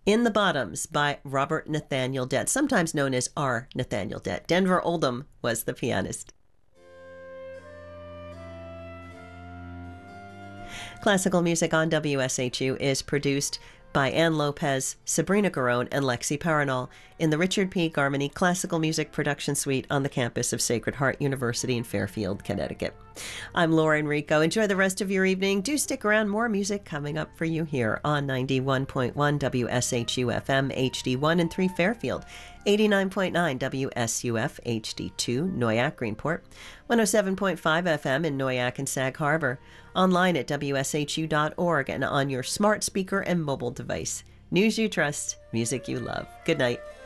In the Bottoms by Robert Nathaniel Dent, sometimes known as R. Nathaniel Dent. Denver Oldham was the pianist. Classical music on WSHU is produced by Ann Lopez, Sabrina Garone, and Lexi Paranol in the Richard P. Garmany Classical Music Production Suite on the campus of Sacred Heart University in Fairfield, Connecticut. I'm Laura Enrico. Enjoy the rest of your evening. Do stick around. More music coming up for you here on 91.1 WSHU FM HD1 and 3 Fairfield, 89.9 WSUF HD2 Noyak Greenport, 107.5 FM in Noyak and Sag Harbor, online at WSHU.org and on your smart speaker and mobile device. News you trust, music you love. Good night.